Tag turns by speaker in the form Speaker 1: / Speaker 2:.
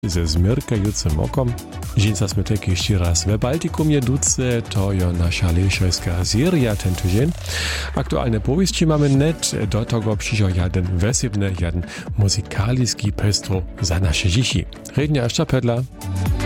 Speaker 1: ze zmierkającym okom. Žińca sme tak jeszcze raz we Baltikum jedúce, to je nasza lešojska seria tento dzień. Aktualne powieści mamy net, do tego przyjdzie jeden wesebny, jeden muzykaliski pestro za nasze dzieci. Rednia Aszczapedla.